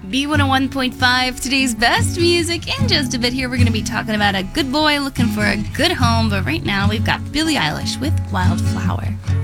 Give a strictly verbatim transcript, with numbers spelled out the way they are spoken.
B one oh one point five, today's best music. In just a bit here, we're going to be talking about a good boy looking for a good home. But right now, we've got Billie Eilish with Wildflower.